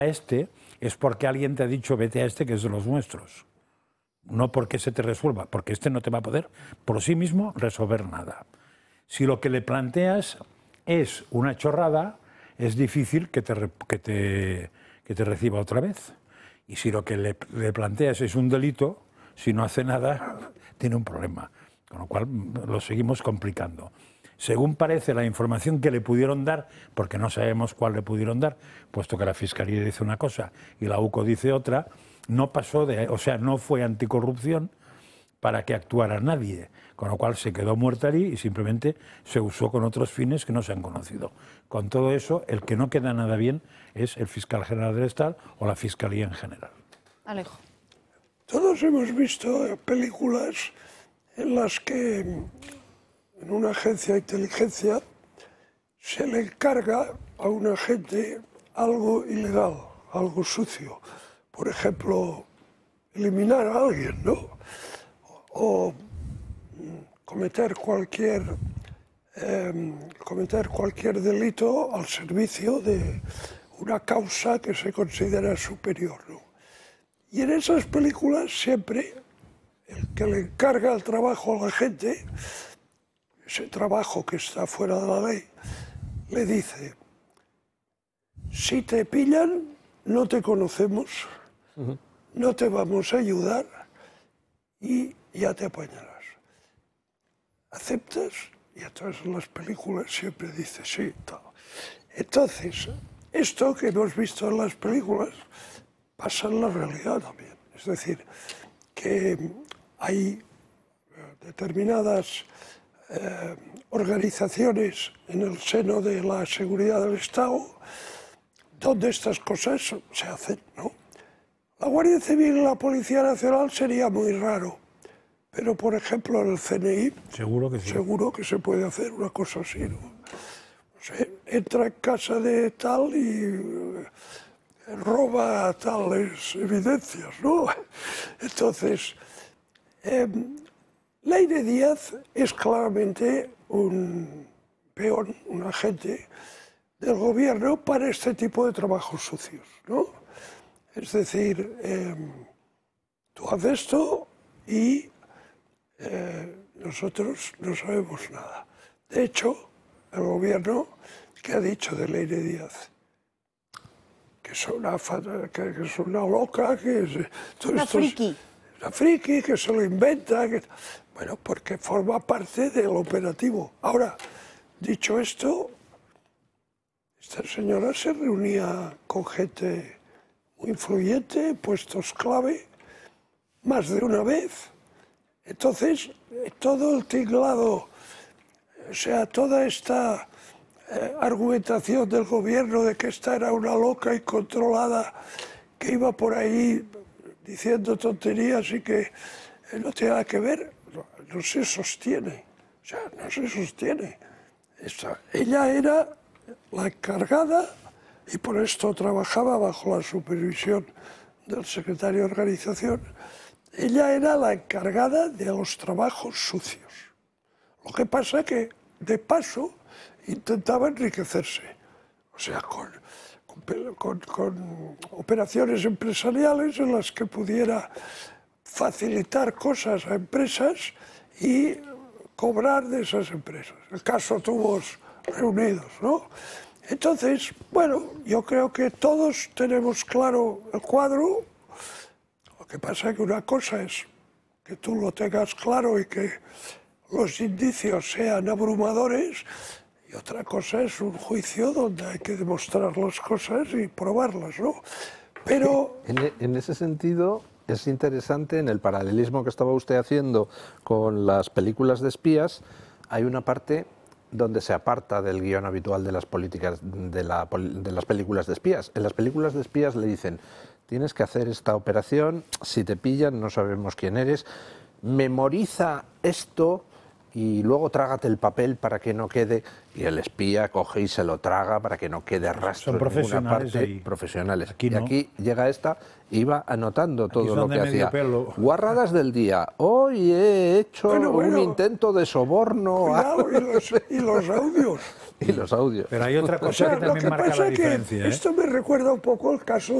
este es porque alguien te ha dicho vete a este que es de los nuestros. No porque se te resuelva, porque este no te va a poder por sí mismo resolver nada. Si lo que le planteas es una chorrada, es difícil que te reciba otra vez. Y si lo que le planteas es un delito, si no hace nada, tiene un problema. Con lo cual lo seguimos complicando. Según parece la información que le pudieron dar, porque no sabemos cuál le pudieron dar, puesto que la Fiscalía dice una cosa y la UCO dice otra, no pasó no fue anticorrupción para que actuara nadie, con lo cual se quedó muerta allí y simplemente se usó con otros fines que no se han conocido. Con todo eso, el que no queda nada bien es el fiscal general del Estado o la Fiscalía en general. Alejo. Todos hemos visto películas en las que en una agencia de inteligencia se le encarga a un agente algo ilegal, algo sucio. Por ejemplo, eliminar a alguien, ¿no? O cometer cualquier delito al servicio de una causa que se considera superior, ¿no? Y en esas películas siempre el que le encarga el trabajo a la gente, ese trabajo que está fuera de la ley, le dice: si te pillan, no te conocemos, no te vamos a ayudar y ya te apañarás. ¿Aceptas? Y entonces en las películas siempre dice sí, tal. Entonces, esto que hemos visto en las películas pasa en la realidad también. Es decir, que hay determinadas organizaciones en el seno de la seguridad del Estado donde estas cosas se hacen, ¿no? La Guardia Civil y la Policía Nacional sería muy raro, pero por ejemplo en el CNI seguro que se puede hacer una cosa así, ¿no? O sea, entra en casa de tal y roba tales evidencias, ¿no? Entonces, Leire Díaz es claramente un peón, un agente del gobierno para este tipo de trabajos sucios, ¿no? Es decir, tú haces esto y nosotros no sabemos nada. De hecho, el gobierno, ¿qué ha dicho de Leire Díaz? Que es una loca, que es una friki. Una friki, que se lo inventa. Bueno, porque forma parte del operativo. Ahora, dicho esto, esta señora se reunía con gente muy influyente, puestos clave, más de una vez. Entonces, todo el tinglado, o sea, toda esta argumentación del gobierno de que esta era una loca incontrolada, que iba por ahí diciendo tonterías y que no tiene nada que ver, no se sostiene. O sea, no se sostiene. Ella era la encargada, y por esto trabajaba bajo la supervisión del secretario de organización, ella era la encargada de los trabajos sucios. Lo que pasa es que, de paso, intentaba enriquecerse. O sea, con operaciones empresariales en las que pudiera facilitar cosas a empresas y cobrar de esas empresas. El caso Tubos Reunidos, ¿no? Entonces, bueno, yo creo que todos tenemos claro el cuadro. Lo que pasa es que una cosa es que tú lo tengas claro y que los indicios sean abrumadores, y otra cosa es un juicio donde hay que demostrar las cosas y probarlas, ¿no? Pero en ese sentido es interesante, en el paralelismo que estaba usted haciendo con las películas de espías, hay una parte donde se aparta del guión habitual de las políticas de las películas de espías. En las películas de espías le dicen: tienes que hacer esta operación, si te pillan no sabemos quién eres, memoriza esto y luego trágate el papel para que no quede, y el espía coge y se lo traga para que no quede rastro Son en ninguna parte. profesionales ahí. Profesionales. Aquí no. Y aquí llega esta, iba anotando todo son lo de que medio hacía. pelo. Guarradas del día. Hoy he hecho un intento de soborno. Cuidado, y los audios. Y los audios. Pero hay otra O cosa sea, que lo también que marca pasa la es que diferencia. esto me recuerda un poco el caso